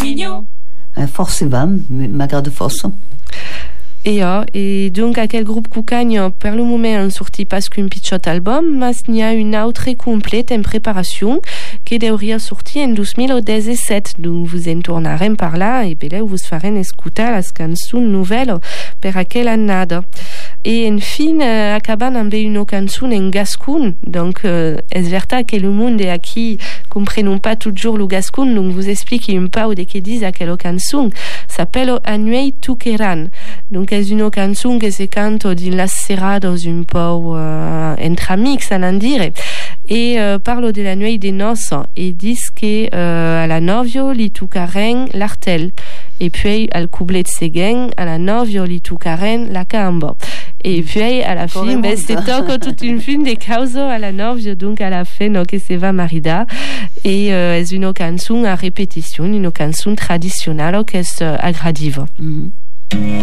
mignon. Forse va, m'agrada força. E donc aquel grup cucagno per lo moment en sortit pas qu'un pitjot album, mas n'hi ha un autre complet en preparació que deuria sortir en 2017. Donc vous en tornarem parlar e beleu vos farem escutar las cançons nouvelles per aquel annada. Et en fin, acabant amb una cançon en gascon. Donc, és veritat que le monde aquí comprenons pas toujours le gascon, donc vous explique un peu de què dis aquella cançon. S'appelle Anuei Tuqueran. Donc, és una cançon que se canto din las serrados un peu entre amics, a dire. Et parlo de la nuit des noces et dis que à la novio li tucaren l'artel. Et puis, al coublet seguen, à la novio li tucaren la camba. Et puis, à la fin, c'est toute une fin de causes à la novio, donc à la fin, no, que se va marida. Et est une cançon à répétition, une cançon traditionnelle qui est agradiva.